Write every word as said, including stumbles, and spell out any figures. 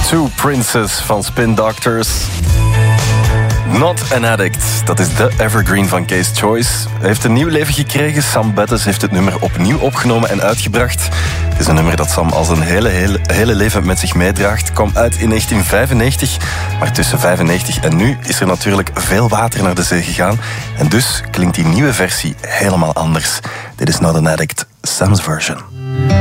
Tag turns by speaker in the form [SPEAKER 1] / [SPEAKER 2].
[SPEAKER 1] Two Princes van Spin Doctors. Not an Addict, dat is de evergreen van Case Choice. Hij heeft een nieuw leven gekregen. Sam Bettes heeft het nummer opnieuw opgenomen en uitgebracht. Het is een nummer dat Sam al zijn hele, hele, hele leven met zich meedraagt. Kwam uit in negentien vijfennegentig, maar tussen vijfennegentig en nu is er natuurlijk veel water naar de zee gegaan. En dus klinkt die nieuwe versie helemaal anders. Dit is Not an Addict, Sam's version.